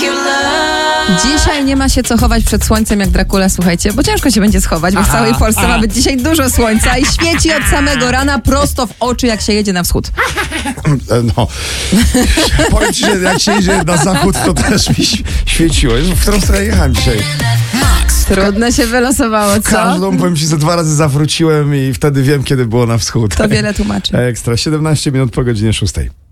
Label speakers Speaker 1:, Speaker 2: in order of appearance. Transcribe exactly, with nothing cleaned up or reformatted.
Speaker 1: Dzisiaj nie ma się co chować przed słońcem jak Dracula, słuchajcie, bo ciężko się będzie schować, bo w całej Polsce aha. ma być dzisiaj dużo słońca i świeci od samego rana prosto w oczy, jak się jedzie na wschód.
Speaker 2: No, powiem ci, że jak się jedzie na zachód, to też mi świeciło. W którą stronę jechałem dzisiaj?
Speaker 1: Trudno się wylosowało, co?
Speaker 2: Każdą, powiem ci, że dwa razy zawróciłem i wtedy wiem, kiedy było na wschód.
Speaker 1: To wiele tłumaczy.
Speaker 2: Ekstra, siedemnaście minut po godzinie szóstej.